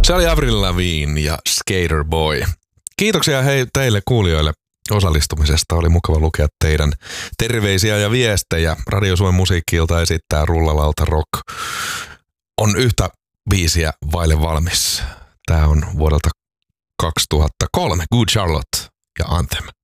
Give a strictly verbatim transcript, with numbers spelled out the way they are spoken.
Se oli Avril Lavigne ja Skater Boy. Kiitoksia hei teille kuulijoille osallistumisesta. Oli mukava lukea teidän terveisiä ja viestejä. Radio Suomen musiikki-ilta esittää Rullalauta Rock. On yhtä biisiä vaille valmis. Tää on vuodelta kaksituhattakolme. Good Charlotte ja Anthem.